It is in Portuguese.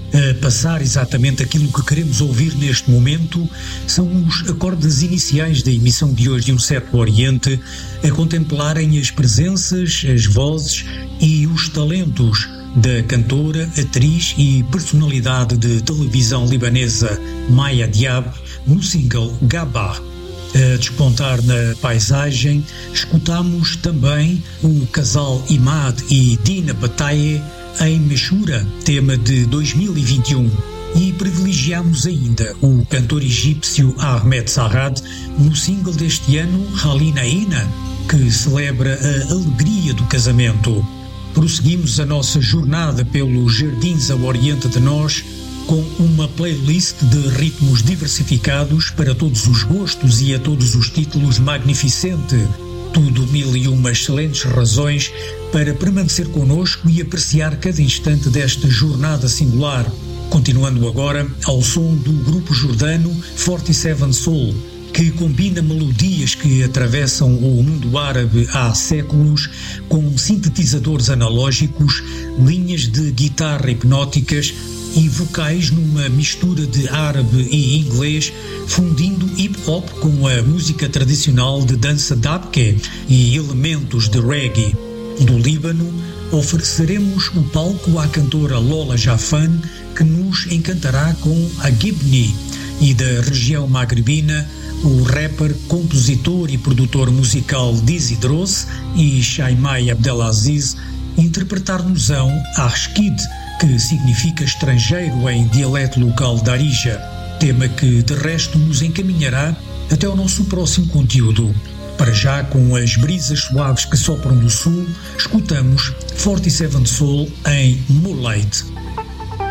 A passar exatamente aquilo que queremos ouvir neste momento são os acordes iniciais da emissão de hoje de Um Certo Oriente, a contemplarem as presenças, as vozes e os talentos da cantora, atriz e personalidade de televisão libanesa Maya Diab no single Gabah. A despontar na paisagem, escutamos também o casal Imad e Dina Bataye em Meshura, tema de 2021, e privilegiamos ainda o cantor egípcio Ahmed Sarrad no single deste ano Halina Ina, que celebra a alegria do casamento. Prosseguimos a nossa jornada pelos jardins ao oriente de nós com uma playlist de ritmos diversificados para todos os gostos e a todos os títulos magnificente. Tudo 1001 excelentes razões para permanecer connosco e apreciar cada instante desta jornada singular. Continuando agora ao som do grupo jordano 47 Soul, que combina melodias que atravessam o mundo árabe há séculos com sintetizadores analógicos, linhas de guitarra hipnóticas e vocais numa mistura de árabe e inglês, fundindo hip-hop com a música tradicional de dança dabke e elementos de reggae. Do Líbano, ofereceremos o palco à cantora Lola Jafan, que nos encantará com a Gibni, e da região magrebina, o rapper, compositor e produtor musical Dizzy Dross e Shaimai Abdelaziz interpretar-nos-ão Ashkid, que significa estrangeiro em dialeto local da Arija, tema que de resto nos encaminhará até ao nosso próximo conteúdo. Para já, com as brisas suaves que sopram do sul, escutamos 47 Soul em Moonlight.